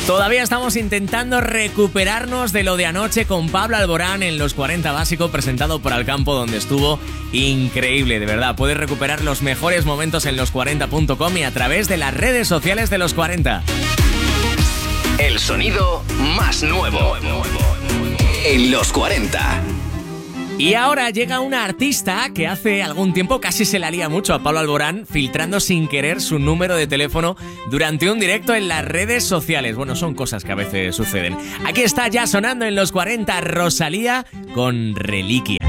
Todavía estamos intentando recuperarnos de lo de anoche con Pablo Alborán en Los 40 Básico, presentado por Alcampo, donde estuvo increíble, de verdad. Puedes recuperar los mejores momentos en los40.com y a través de las redes sociales de Los 40. El sonido más nuevo en Los 40. Y ahora llega una artista que hace algún tiempo casi se la lía mucho a Pablo Alborán, filtrando sin querer su número de teléfono durante un directo en las redes sociales. Bueno, son cosas que a veces suceden. Aquí está ya sonando en Los 40 Rosalía con Reliquia.